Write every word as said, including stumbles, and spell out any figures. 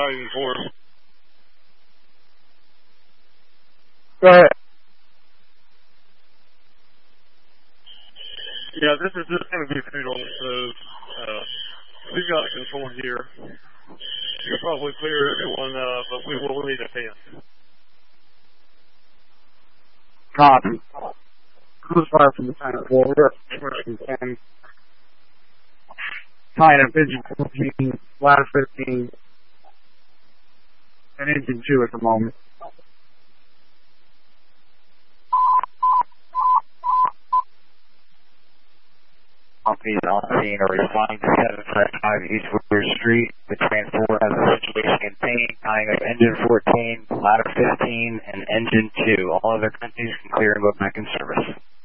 Titan four. Go ahead. Yeah, this is just going to be Poodle. So, uh, we've got control here. You'll probably clear everyone, uh, but we will need a fence. Copy. Cruise fire from the Titan four. We're at ten. Titan engine fourteen, ladder fifteen, and engine two at the moment. Copies on scene are responding to seven five five East Woodward Street. The transport has a situation contained, tying up engine fourteen, ladder fifteen, and engine two. All other countries can clear and go back in service.